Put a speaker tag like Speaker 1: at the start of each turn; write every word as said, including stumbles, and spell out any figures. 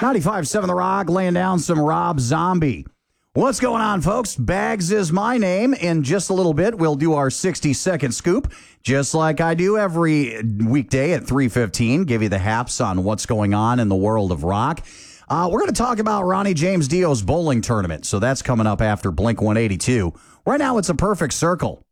Speaker 1: ninety-five point seven The Rock, laying down some Rob Zombie. What's going on, folks? Bags is my name. In just a little bit, we'll do our sixty-second scoop, just like I do every weekday at three fifteen, give you the haps on what's going on in the world of rock. Uh, we're going to talk about Ronnie James Dio's bowling tournament, so that's coming up after Blink one eighty-two. Right now, it's a perfect circle.